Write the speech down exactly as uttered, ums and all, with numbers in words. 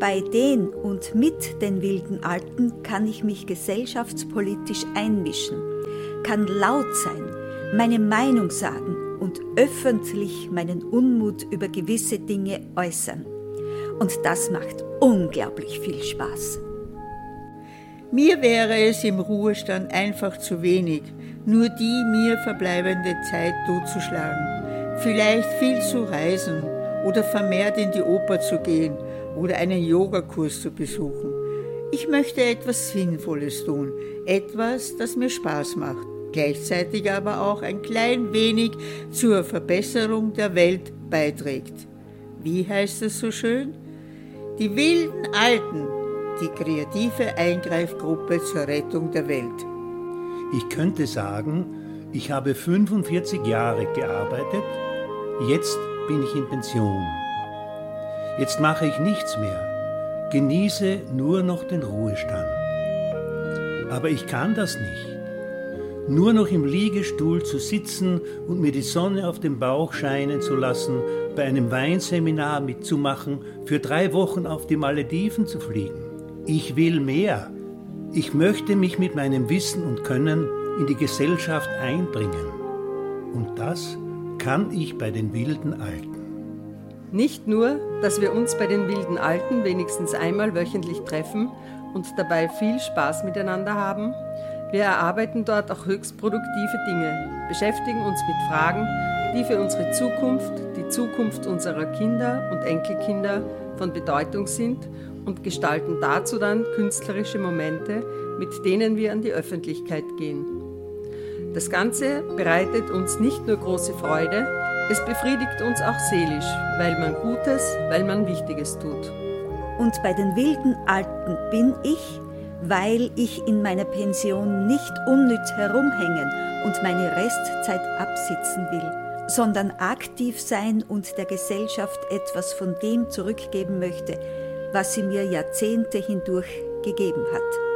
Bei den und mit den wilden Alten kann ich mich gesellschaftspolitisch einmischen, kann laut sein, meine Meinung sagen und öffentlich meinen Unmut über gewisse Dinge äußern. Und das macht unglaublich viel Spaß. Mir wäre es im Ruhestand einfach zu wenig, nur die mir verbleibende Zeit totzuschlagen. Vielleicht viel zu reisen oder vermehrt in die Oper zu gehen oder einen Yogakurs zu besuchen. Ich möchte etwas Sinnvolles tun, etwas, das mir Spaß macht, gleichzeitig aber auch ein klein wenig zur Verbesserung der Welt beiträgt. Wie heißt es so schön? Die wilden Alten, die kreative Eingreifgruppe zur Rettung der Welt. Ich könnte sagen, ich habe fünfundvierzig Jahre gearbeitet, jetzt bin ich in Pension. Jetzt mache ich nichts mehr, genieße nur noch den Ruhestand. Aber ich kann das nicht. Nur noch im Liegestuhl zu sitzen und mir die Sonne auf dem Bauch scheinen zu lassen, bei einem Weinseminar mitzumachen, für drei Wochen auf die Malediven zu fliegen. Ich will mehr. Ich möchte mich mit meinem Wissen und Können in die Gesellschaft einbringen. Und das kann ich bei den wilden Alten. Nicht nur, dass wir uns bei den wilden Alten wenigstens einmal wöchentlich treffen und dabei viel Spaß miteinander haben, wir erarbeiten dort auch höchst produktive Dinge, beschäftigen uns mit Fragen, die für unsere Zukunft, die Zukunft unserer Kinder und Enkelkinder von Bedeutung sind und gestalten dazu dann künstlerische Momente, mit denen wir an die Öffentlichkeit gehen. Das Ganze bereitet uns nicht nur große Freude, es befriedigt uns auch seelisch, weil man Gutes, weil man Wichtiges tut. Und bei den wilden Alten bin ich, weil ich in meiner Pension nicht unnütz herumhängen und meine Restzeit absitzen will, sondern aktiv sein und der Gesellschaft etwas von dem zurückgeben möchte, was sie mir Jahrzehnte hindurch gegeben hat.